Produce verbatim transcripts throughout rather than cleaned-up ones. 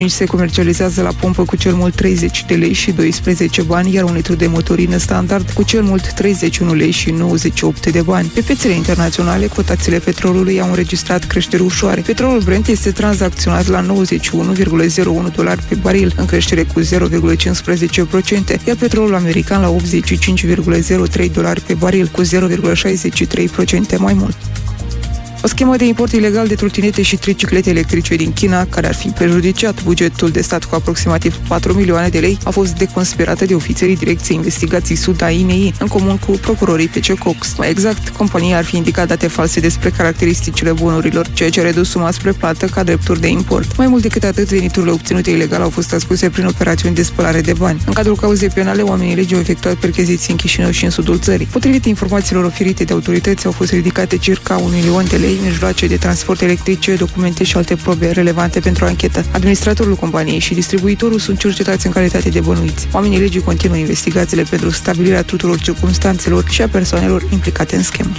se comercializează la pompă cu cel mult treizeci de lei și doisprezece bani, iar un litru de motorină standard cu cel mult treizeci și unu lei și nouăzeci și opt de bani. Pe piețele internaționale, cotațiile petrolului au înregistrat creșteri ușoare. Petrolul Brent este tranzacționat la nouăzeci și unu virgulă zero unu dolari pe baril, în creștere cu zero virgulă cincisprezece la sută, iar petrolul american la optzeci și cinci virgulă zero trei dolari pe baril, cu zero virgulă șaizeci și trei la sută mai mult. O schemă de import ilegal de trotinete și triciclete electrice din China, care ar fi prejudiciat bugetul de stat cu aproximativ patru milioane de lei, a fost deconspirată de ofițerii Direcției Investigații Sud a I N I, în comun cu procurorii P C Cox. Mai exact, compania ar fi indicat date false despre caracteristicile bunurilor, ceea ce a redus suma spre plată ca drepturi de import. Mai mult decât atât, veniturile obținute ilegal au fost ascunse prin operațiuni de spălare de bani. În cadrul cauzei penale, oamenii legii au efectuat percheziții în Chișinău și în sudul țării. Potrivit informațiilor oferite de autorități, au fost ridicate circa un milion de lei, mijloace de transport electrice, documente și alte probe relevante pentru anchetă. Administratorul companiei și distribuitorul sunt cercetați în calitate de bănuiți. Oamenii legii continuă investigațiile pentru stabilirea tuturor circumstanțelor și a persoanelor implicate în schemă.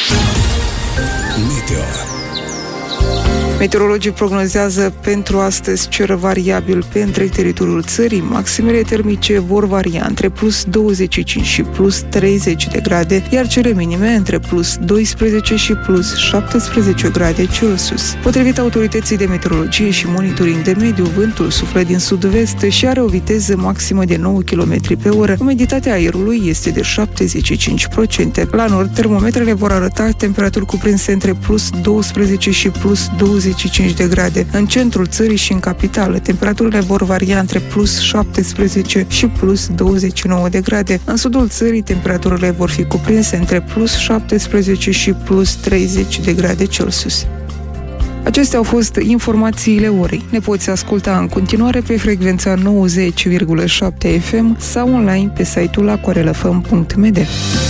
Meteo. Meteorologii prognozează pentru astăzi cer variabil pe întreg teritoriul țării. Maximele termice vor varia între plus douăzeci și cinci și plus treizeci de grade, iar cele minime între plus doisprezece și plus șaptesprezece grade Celsius. Potrivit autorității de meteorologie și monitoring de mediu, vântul suflă din sud-vest și are o viteză maximă de nouă kilometri pe oră. Umiditatea aerului este de șaptezeci și cinci la sută. La nord, termometrele vor arăta temperaturi cuprinse între plus douăsprezece și plus douăzeci și cinci de grade. În centrul țării și în capitală, temperaturile vor varia între plus șaptesprezece și plus douăzeci și nouă de grade. În sudul țării, temperaturile vor fi cuprinse între plus șaptesprezece și plus treizeci de grade Celsius. Acestea au fost informațiile orei. Ne poți asculta în continuare pe frecvența nouăzeci virgulă șapte F M sau online pe site-ul aquarelfm punct m d.